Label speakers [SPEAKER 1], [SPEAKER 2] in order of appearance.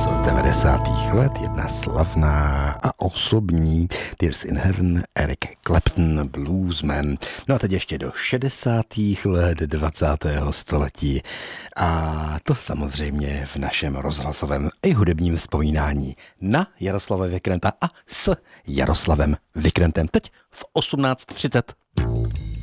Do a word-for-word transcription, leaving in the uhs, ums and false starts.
[SPEAKER 1] z devadesátých let, jedna slavná a osobní, Tears in Heaven, Eric Clapton, bluesman. No a teď ještě do šedesátých let dvacátého století. A to samozřejmě v našem rozhlasovém i hudebním vzpomínání na Jaroslava Vikrenta a s Jaroslavem Vikrentem. Teď v osmnáct třicet.